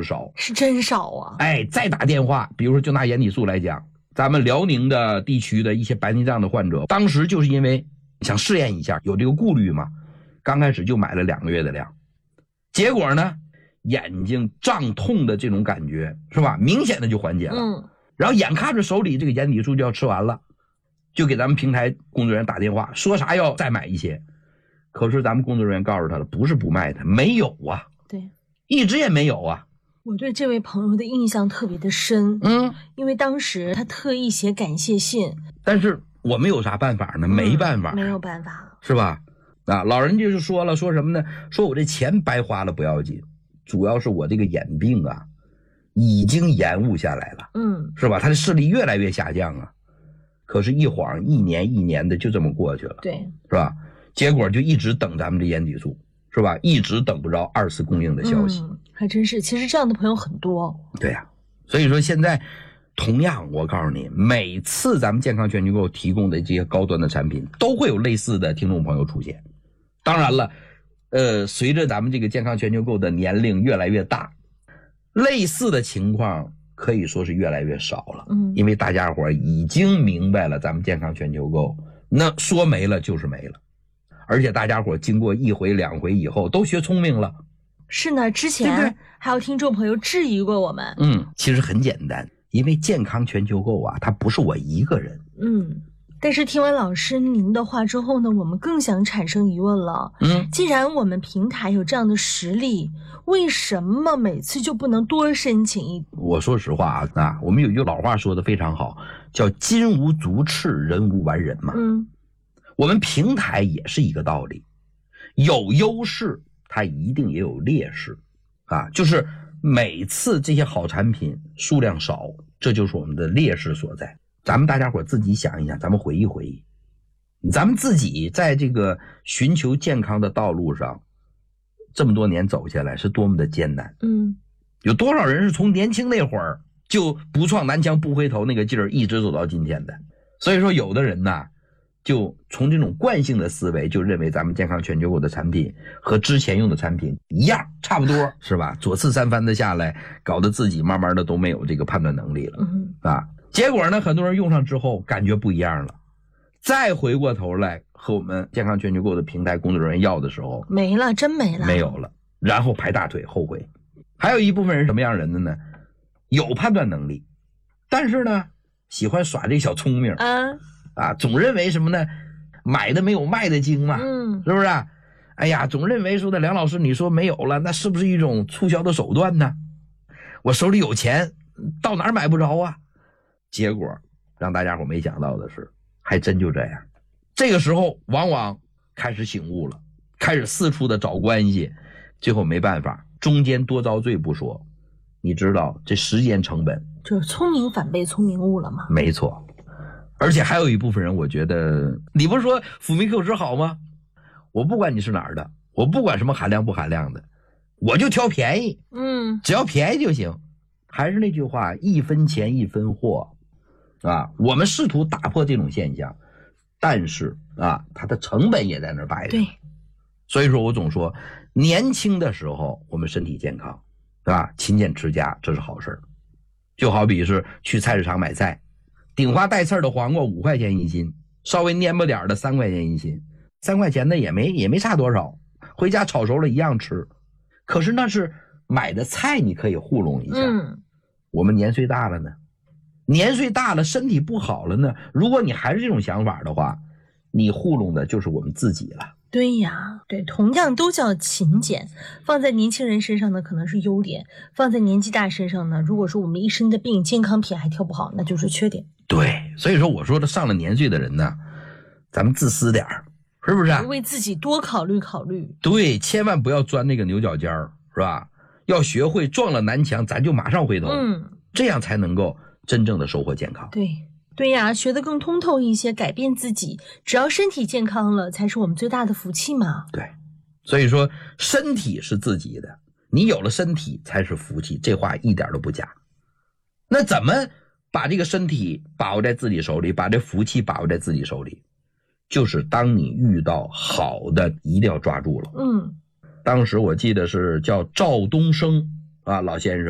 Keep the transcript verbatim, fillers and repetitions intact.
就是少， 是真少啊。 哎，再打电话，比如说就拿眼底素来讲，咱们辽宁的地区的一些白内障的患者，当时就是因为想试验一下，有这个顾虑嘛，刚开始就买了两个月的量，结果呢，眼睛胀痛的这种感觉是吧，明显的就缓解了。 嗯， 然后眼看着手里这个眼底素就要吃完了，就给咱们平台工作人员打电话，说啥要再买一些。可是咱们工作人员告诉他了，不是不卖他，没有啊， 对， 一直也没有啊。 我对这位朋友的印象特别的深， 嗯， 因为当时他特意写感谢信， 但是我们有啥办法呢？没办法、 嗯，没有办法， 是吧？啊，老人就是说了，说什么呢？说我这钱白花了不要紧，主要是我这个眼病啊，已经延误下来了， 嗯， 是吧？他的视力越来越下降啊。可是，一晃一年一年的就这么过去了， 对， 是吧？结果就一直等咱们这眼底素，是吧？一直等不着二次供应的消息， 嗯，还真是。其实这样的朋友很多。 对呀、啊，所以说现在，同样我告诉你，每次咱们健康全球购提供的这些高端的产品，都会有类似的听众朋友出现。当然了，呃，随着咱们这个健康全球购的年龄越来越大，类似的情况可以说是越来越少了。 嗯， 因为大家伙已经明白了咱们健康全球购，那说没了就是没了。而且大家伙经过一回两回以后都学聪明了。 是呢，之前对对还有听众朋友质疑过我们。 嗯，其实很简单，因为健康全球购啊，它不是我一个人。 嗯，但是听完老师您的话之后呢，我们更想产生疑问了。 嗯， 既然我们平台有这样的实力，为什么每次就不能多申请一？ 我说实话啊，啊，我们有一句老话说的非常好，叫金无足赤，人无完人嘛。 嗯， 我们平台也是一个道理，有优势它一定也有劣势啊，就是每次这些好产品数量少，这就是我们的劣势所在。咱们大家伙自己想一想，咱们回忆回忆，咱们自己在这个寻求健康的道路上这么多年走下来是多么的艰难。 嗯， 有多少人是从年轻那会儿就不撞南墙不回头那个劲儿一直走到今天的。所以说有的人呢，就从这种惯性的思维就认为咱们健康全球购的产品和之前用的产品一样差不多，是吧？左次三番的下来，搞得自己慢慢的都没有这个判断能力了。 嗯， 啊，结果呢，很多人用上之后感觉不一样了，再回过头来和我们健康全球购的平台工作人员要的时候， 没了，真没了， 没有了，然后拍大腿后悔。还有一部分人什么样人的呢？有判断能力，但是呢，喜欢耍这小聪明啊啊，总认为什么呢？买的没有卖的精嘛， 嗯， 是不是？哎呀，总认为说的梁老师，你说没有了，那是不是一种促销的手段呢？我手里有钱，到哪儿买不着啊？结果让大家伙没想到的是，还真就这样。这个时候往往开始醒悟了，开始四处的找关系，最后没办法，中间多遭罪不说，你知道这时间成本， 就是聪明反被聪明误了吗？ 没错。而且还有一部分人，我觉得你不是说辅酶 Q 十好吗？我不管你是哪儿的，我不管什么含量不含量的，我就挑便宜， 嗯， 只要便宜就行。还是那句话，一分钱一分货啊，我们试图打破这种现象，但是啊，它的成本也在那儿摆着。 对， 所以说我总说，年轻的时候我们身体健康，对吧？勤俭持家，这是好事。就好比是去菜市场买菜，顶花带刺的黄瓜五块钱一斤，稍微蔫巴点的三块钱一斤，三块钱的也没也没差多少，回家炒熟了一样吃。可是那是买的菜，你可以糊弄一下。 嗯， 我们年岁大了呢，年岁大了，身体不好了呢。如果你还是这种想法的话，你糊弄的就是我们自己了。 对呀，对，同样都叫勤俭，放在年轻人身上呢可能是优点，放在年纪大身上呢，如果说我们一身的病，健康品还挑不好，那就是缺点。 对，所以说我说的上了年岁的人呢，咱们自私点儿，是不是啊？ 为自己多考虑考虑。 对，千万不要钻那个牛角尖儿，是吧？要学会撞了南墙，咱就马上回头， 嗯， 这样才能够真正的收获健康。 对。对呀，学得更通透一些，改变自己，只要身体健康了，才是我们最大的福气嘛。 对，所以说身体是自己的，你有了身体才是福气，这话一点都不假。那怎么把这个身体把握在自己手里，把这福气把握在自己手里？就是当你遇到好的，一定要抓住了。 嗯， 当时我记得是叫赵东升啊，老先生。